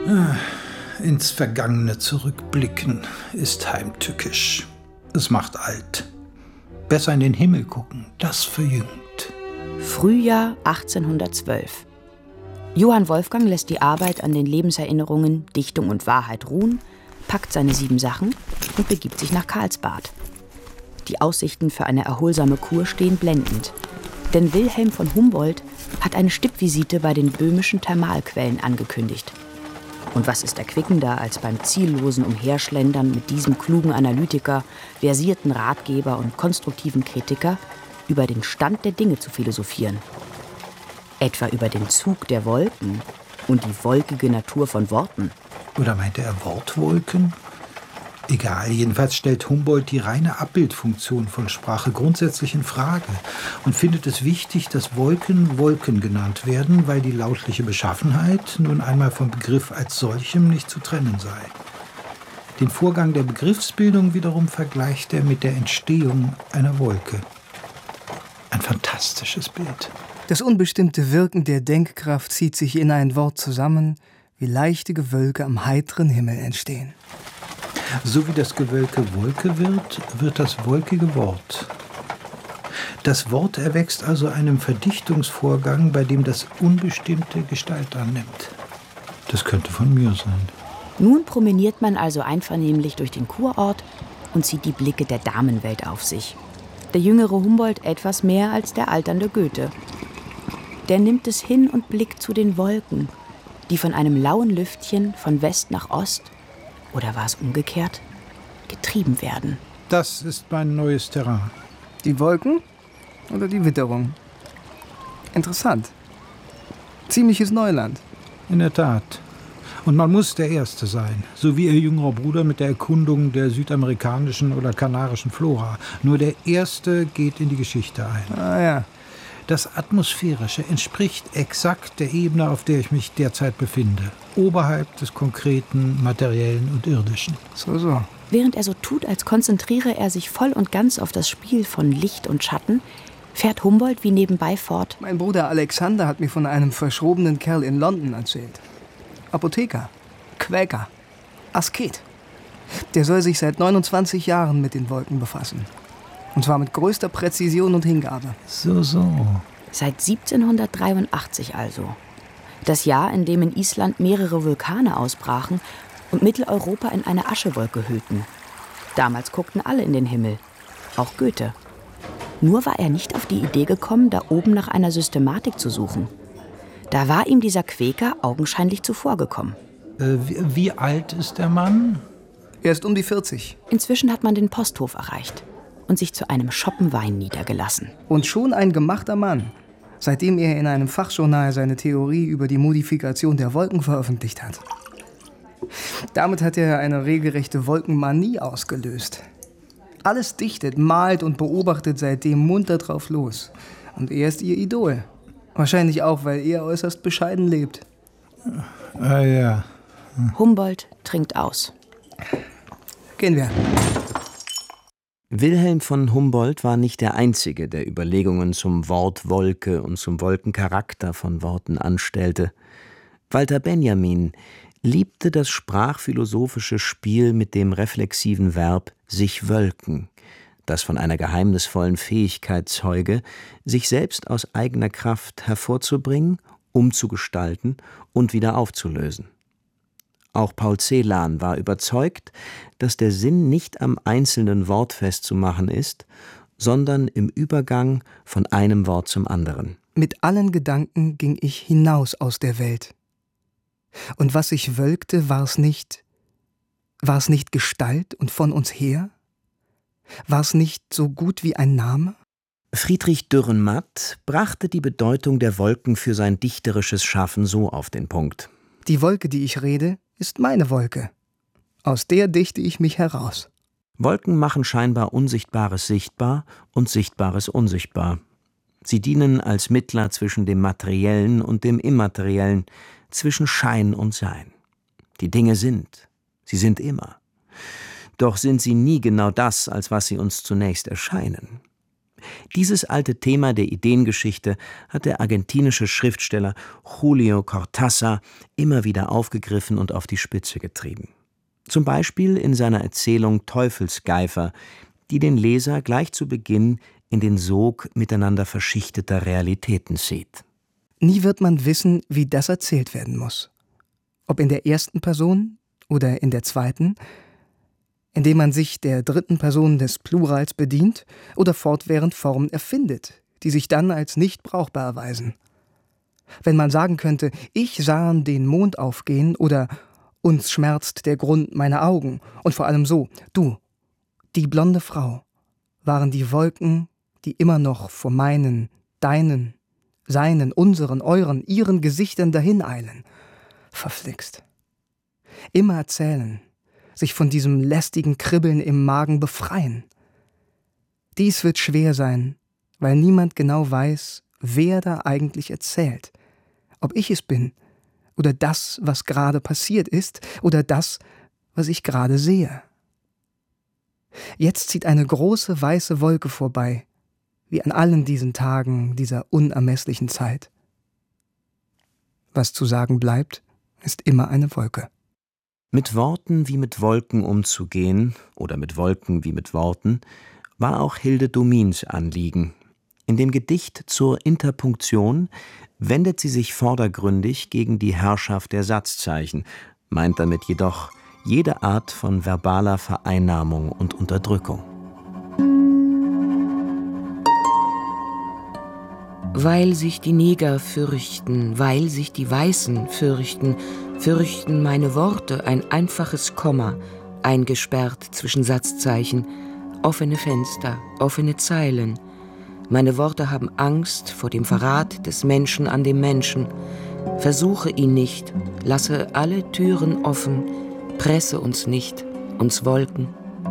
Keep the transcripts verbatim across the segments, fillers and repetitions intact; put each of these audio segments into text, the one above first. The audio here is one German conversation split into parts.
Ins Vergangene zurückblicken ist heimtückisch. Es macht alt. Besser in den Himmel gucken, das verjüngt. Frühjahr achtzehnhundertzwölf. Johann Wolfgang lässt die Arbeit an den Lebenserinnerungen Dichtung und Wahrheit ruhen, packt seine sieben Sachen und begibt sich nach Karlsbad. Die Aussichten für eine erholsame Kur stehen blendend. Denn Wilhelm von Humboldt hat eine Stippvisite bei den böhmischen Thermalquellen angekündigt. Und was ist erquickender, als beim ziellosen Umherschlendern mit diesem klugen Analytiker, versierten Ratgeber und konstruktiven Kritiker über den Stand der Dinge zu philosophieren? Etwa über den Zug der Wolken und die wolkige Natur von Worten. Oder meinte er Wortwolken? Egal, jedenfalls stellt Humboldt die reine Abbildfunktion von Sprache grundsätzlich in Frage und findet es wichtig, dass Wolken Wolken genannt werden, weil die lautliche Beschaffenheit nun einmal vom Begriff als solchem nicht zu trennen sei. Den Vorgang der Begriffsbildung wiederum vergleicht er mit der Entstehung einer Wolke. Ein fantastisches Bild. Das unbestimmte Wirken der Denkkraft zieht sich in ein Wort zusammen, wie leichte Gewölke am heiteren Himmel entstehen. So wie das Gewölke Wolke wird, wird das wolkige Wort. Das Wort erwächst also einem Verdichtungsvorgang, bei dem das Unbestimmte Gestalt annimmt. Das könnte von mir sein. Nun promeniert man also einvernehmlich durch den Kurort und zieht die Blicke der Damenwelt auf sich. Der jüngere Humboldt etwas mehr als der alternde Goethe. Der nimmt es hin und blickt zu den Wolken, die von einem lauen Lüftchen von West nach Ost, oder war es umgekehrt, getrieben werden. Das ist mein neues Terrain. Die Wolken oder die Witterung? Interessant. Ziemliches Neuland. In der Tat. Und man muss der Erste sein, so wie ihr jüngerer Bruder mit der Erkundung der südamerikanischen oder kanarischen Flora. Nur der Erste geht in die Geschichte ein. Ah ja. Das Atmosphärische entspricht exakt der Ebene, auf der ich mich derzeit befinde. Oberhalb des Konkreten, Materiellen und Irdischen. So, so. Während er so tut, als konzentriere er sich voll und ganz auf das Spiel von Licht und Schatten, fährt Humboldt wie nebenbei fort. Mein Bruder Alexander hat mir von einem verschrobenen Kerl in London erzählt. Apotheker, Quäker, Asket. Der soll sich seit neunundzwanzig Jahren mit den Wolken befassen. Und zwar mit größter Präzision und Hingabe. So, so. Seit siebzehnhundertdreiundachtzig also. Das Jahr, in dem in Island mehrere Vulkane ausbrachen und Mitteleuropa in eine Aschewolke hüllten. Damals guckten alle in den Himmel, auch Goethe. Nur war er nicht auf die Idee gekommen, da oben nach einer Systematik zu suchen. Da war ihm dieser Quäker augenscheinlich zuvorgekommen. Äh, wie, wie alt ist der Mann? Er ist um die vierzig. Inzwischen hat man den Posthof erreicht und sich zu einem Schoppen Wein niedergelassen. Und schon ein gemachter Mann, seitdem er in einem Fachjournal seine Theorie über die Modifikation der Wolken veröffentlicht hat. Damit hat er eine regelrechte Wolkenmanie ausgelöst. Alles dichtet, malt und beobachtet seitdem munter drauf los. Und er ist ihr Idol. Wahrscheinlich auch, weil er äußerst bescheiden lebt. Ah ja. Hm. Humboldt trinkt aus. Gehen wir. Wilhelm von Humboldt war nicht der Einzige, der Überlegungen zum Wort Wolke und zum Wolkencharakter von Worten anstellte. Walter Benjamin liebte das sprachphilosophische Spiel mit dem reflexiven Verb sich wölken, das von einer geheimnisvollen Fähigkeit zeuge, sich selbst aus eigener Kraft hervorzubringen, umzugestalten und wieder aufzulösen. Auch Paul Celan war überzeugt, dass der Sinn nicht am einzelnen Wort festzumachen ist, sondern im Übergang von einem Wort zum anderen. Mit allen Gedanken ging ich hinaus aus der Welt. Und was sich wölkte, war's nicht, war's nicht Gestalt und von uns her? War's nicht so gut wie ein Name? Friedrich Dürrenmatt brachte die Bedeutung der Wolken für sein dichterisches Schaffen so auf den Punkt. Die Wolke, die ich rede, ist meine Wolke. Aus der dichte ich mich heraus. Wolken machen scheinbar Unsichtbares sichtbar und Sichtbares unsichtbar. Sie dienen als Mittler zwischen dem Materiellen und dem Immateriellen, zwischen Schein und Sein. Die Dinge sind, sie sind immer. Doch sind sie nie genau das, als was sie uns zunächst erscheinen. Dieses alte Thema der Ideengeschichte hat der argentinische Schriftsteller Julio Cortázar immer wieder aufgegriffen und auf die Spitze getrieben. Zum Beispiel in seiner Erzählung Teufelsgeifer, die den Leser gleich zu Beginn in den Sog miteinander verschichteter Realitäten zieht. Nie wird man wissen, wie das erzählt werden muss. Ob in der ersten Person oder in der zweiten, indem man sich der dritten Person des Plurals bedient oder fortwährend Formen erfindet, die sich dann als nicht brauchbar erweisen. Wenn man sagen könnte, ich sahen den Mond aufgehen oder uns schmerzt der Grund meiner Augen und vor allem so, du, die blonde Frau, waren die Wolken, die immer noch vor meinen, deinen, seinen, unseren, euren, ihren Gesichtern dahineilen. Verflixt. Immer erzählen, sich von diesem lästigen Kribbeln im Magen befreien. Dies wird schwer sein, weil niemand genau weiß, wer da eigentlich erzählt. Ob ich es bin oder das, was gerade passiert ist oder das, was ich gerade sehe. Jetzt zieht eine große weiße Wolke vorbei, wie an allen diesen Tagen dieser unermesslichen Zeit. Was zu sagen bleibt, ist immer eine Wolke. Mit Worten wie mit Wolken umzugehen, oder mit Wolken wie mit Worten, war auch Hilde Domins Anliegen. In dem Gedicht zur Interpunktion wendet sie sich vordergründig gegen die Herrschaft der Satzzeichen, meint damit jedoch jede Art von verbaler Vereinnahmung und Unterdrückung. Weil sich die Neger fürchten, weil sich die Weißen fürchten, fürchten meine Worte ein einfaches Komma, eingesperrt zwischen Satzzeichen, offene Fenster, offene Zeilen. Meine Worte haben Angst vor dem Verrat des Menschen an dem Menschen. Versuche ihn nicht, lasse alle Türen offen, presse uns nicht, uns Wolken.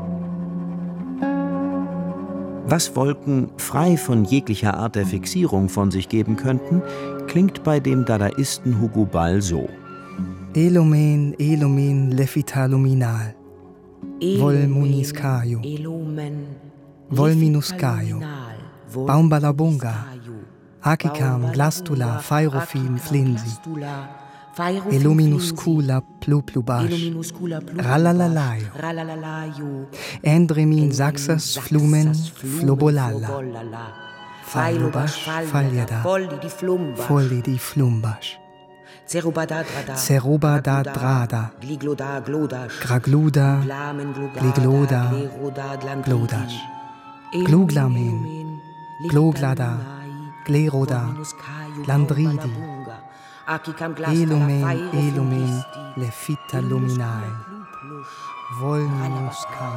Was Wolken frei von jeglicher Art der Fixierung von sich geben könnten, klingt bei dem Dadaisten Hugo Ball so. Elomen, Elomen, lefita luminal. Vol muniscaio. Vol minuscaio. Baumbalabunga. Akikam, glastula, phairofim, flinsi. Eluminuscula pluplubash. Ralalalaio. Endremin saxas flumen flobolala. Falubash, faljada. Folli di flumbash. Ceruba da drada, Gragluda, Gligloda, Glodash, Gluglamen, Gloglada, Gleroda, Landridi, Elumen, Elumen, Lefita luminae, Volminus